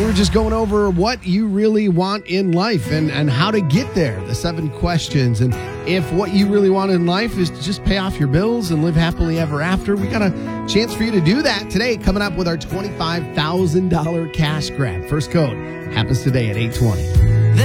We were just going over what you really want in life and how to get there, the 7 questions. And if what you really want in life is to just pay off your bills and live happily ever after, we got a chance for you to do that today, coming up with our $25,000 cash grab. First code happens today at 8:20.